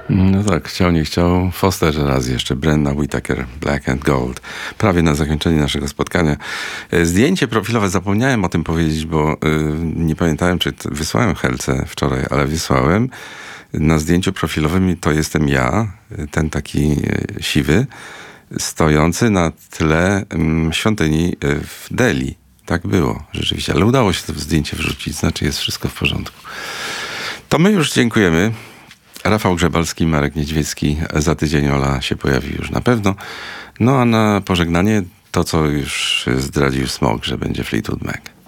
No tak, chciał, nie chciał. Foster raz jeszcze, Brenna Whitaker, Black and Gold. Prawie na zakończenie naszego spotkania. Zdjęcie profilowe, zapomniałem o tym powiedzieć, bo nie pamiętałem, czy wysłałem Helce wczoraj, ale wysłałem. Na zdjęciu profilowym to jestem ja, ten taki siwy, stojący na tle świątyni w Delhi. Tak było, rzeczywiście. Ale udało się to zdjęcie wrzucić, znaczy jest wszystko w porządku. To my już dziękujemy. Rafał Grzebalski, Marek Niedźwiecki. Za tydzień Ola się pojawi już na pewno. No a na pożegnanie to, co już zdradził Smok, że będzie Fleetwood Mac.